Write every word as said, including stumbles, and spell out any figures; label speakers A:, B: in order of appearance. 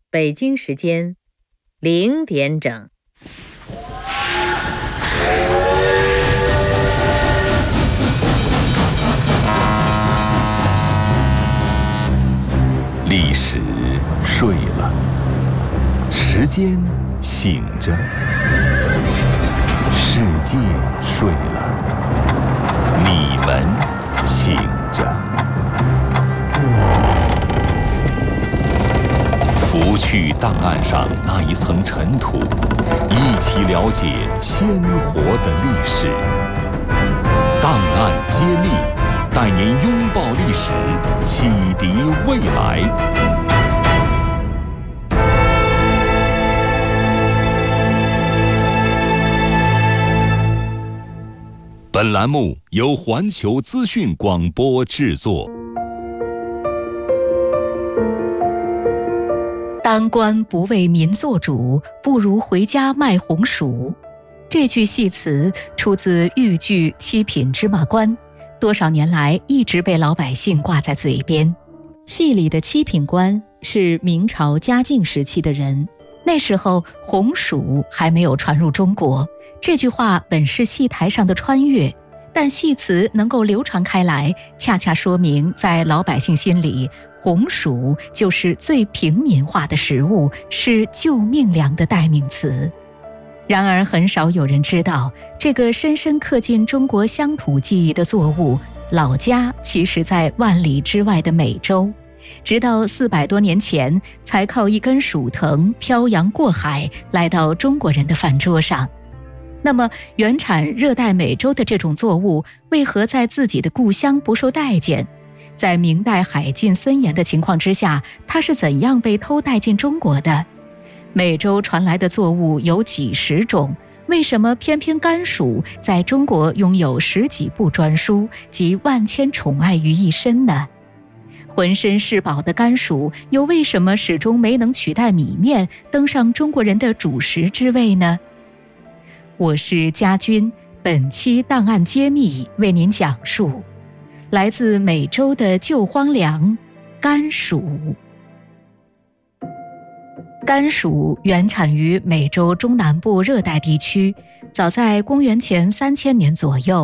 A: 北京时间零点整。
B: 历史睡了，时间醒着，世界睡了，你们醒着。拂去档案上那一层尘土，一起了解鲜活的历史。档案揭秘，带您拥抱历史，启迪未来。本栏目由环球资讯广播制作。
C: 当官不为民做主，不如回家卖红薯。这句戏词出自豫剧《七品芝麻官》，多少年来一直被老百姓挂在嘴边。戏里的七品官是明朝嘉靖时期的人，那时候红薯还没有传入中国。这句话本是戏台上的穿越，但戏词能够流传开来，恰恰说明在老百姓心里，红薯就是最平民化的食物，是救命粮的代名词。然而很少有人知道，这个深深刻进中国乡土记忆的作物，老家其实在万里之外的美洲，直到四百多年前才靠一根薯藤漂洋过海来到中国人的饭桌上。那么原产热带美洲的这种作物，为何在自己的故乡不受待见？在明代海禁森严的情况之下，它是怎样被偷带进中国的？美洲传来的作物有几十种，为什么偏偏甘薯在中国拥有十几部专书及万千宠爱于一身呢？浑身是宝的甘薯又为什么始终没能取代米面登上中国人的主食之位呢？我是家军，本期档案揭秘为您讲述来自美洲的旧荒粮甘薯。甘薯原产于美洲中南部热带地区，早在公元前三千年左右